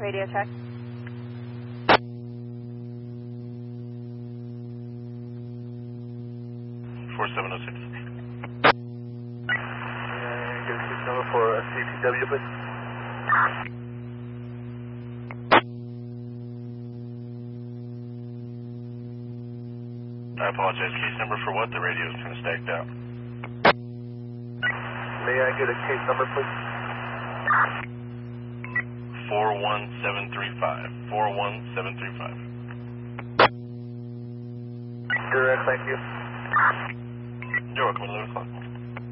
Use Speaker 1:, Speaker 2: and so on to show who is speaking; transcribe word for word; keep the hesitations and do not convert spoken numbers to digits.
Speaker 1: Radio check.
Speaker 2: four seven oh six.
Speaker 3: And get a case number for a C P W, please.
Speaker 2: I apologize. Case number for what? The radio's kind of stacked out.
Speaker 3: May I get a case number, please?
Speaker 2: four one seven three five. four one seven three five.
Speaker 3: Direct, thank you.
Speaker 2: You're welcome at eleven o'clock.